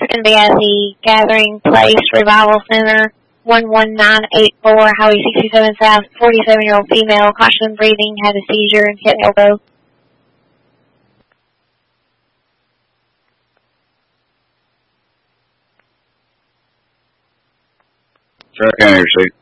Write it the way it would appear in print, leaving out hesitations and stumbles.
going to be at the Gathering Place Revival Center, 11984 Highway 67 South. 47-year-old female, caution breathing, had a seizure and hit elbow. Sure, can I hear you?